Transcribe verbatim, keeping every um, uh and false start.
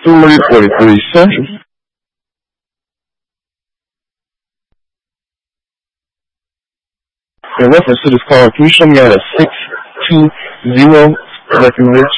three forty-three Central. In reference to this call, can you show me out a six two zero Breckenridge?